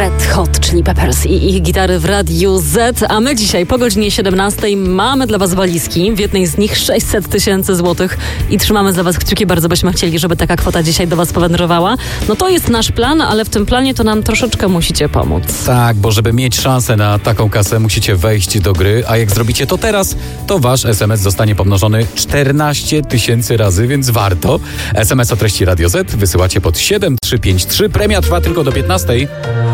Red Hot Chili Peppers i ich gitary w Radiu Z, a my dzisiaj po godzinie 17 mamy dla was walizki, w jednej z nich 600 000 złotych i trzymamy za was kciuki, bardzo byśmy chcieli, żeby taka kwota dzisiaj do was powędrowała. No to jest nasz plan, ale w tym planie to nam troszeczkę musicie pomóc. Tak, bo żeby mieć szansę na taką kasę, musicie wejść do gry, a jak zrobicie to teraz, to wasz SMS zostanie pomnożony 14 000 razy, więc warto. SMS o treści Radio Z wysyłacie pod 7353, premia trwa tylko do 15.